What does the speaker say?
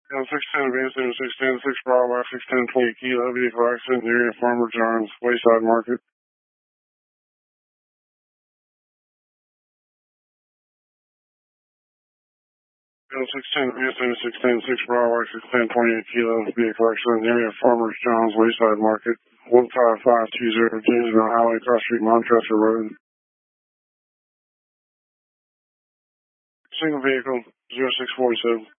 610 advance, 610, 6 Bravo, 610, 20 Kilo, vehicle accident area, Farmer John's, Wayside Market. 610 advance, 610, 6 Bravo, 610, 28 Kilo, vehicle accident area, Farmer John's, Wayside Market. 15520 Janesville Highway, Cross Street, Montrester Road. Single vehicle, 0647.